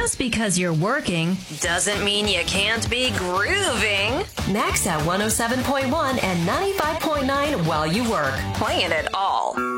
Just because you're working doesn't mean you can't be grooving. Max at 107.1 and 95.9 while you work. Playing it all.